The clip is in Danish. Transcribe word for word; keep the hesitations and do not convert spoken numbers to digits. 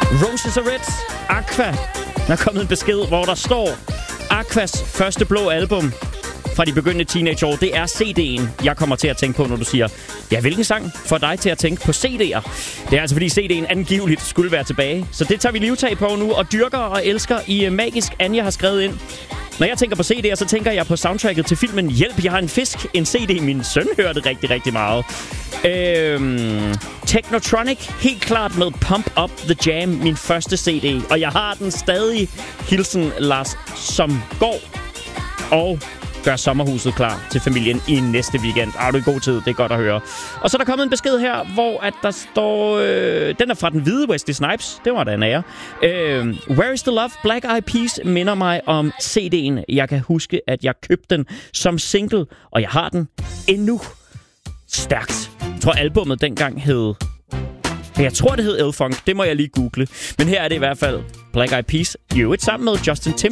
Roses are Red, Aqua. Der er kommet en besked, hvor der står: Aquas første blå album fra de begyndende teenageår, det er C D'en, jeg kommer til at tænke på, når du siger, ja, hvilken sang får dig til at tænke på C D'er? Det er altså, fordi C D'en angiveligt skulle være tilbage. Så det tager vi livtag på nu, og dyrker og elsker i Magisk. Anja har skrevet ind: når jeg tænker på C D'er, så tænker jeg på soundtracket til filmen Hjælp, jeg har en fisk. En C D, min søn hørte rigtig, rigtig meget. Øhm, Technotronic, helt klart med Pump Up The Jam, min første C D. Og jeg har den stadig. Hilsen Lars, som går og gør sommerhuset klar til familien i næste weekend. Ah, du er i god tid, det er godt at høre. Og så er der kommet en besked her, hvor at der står... Øh, den er fra den hvide Wesley Snipes. Det var da en ære. Øh, Where is the Love? Black Eyed Peas minder mig om C D'en. Jeg kan huske, at jeg købte den som single, og jeg har den endnu. Stærkt. Jeg tror, albummet dengang hed... Jeg tror, det hed L-Funk. Det må jeg lige google. Men her er det i hvert fald Black Eyed Peas. Jo, et sammen med Justin Timberlake.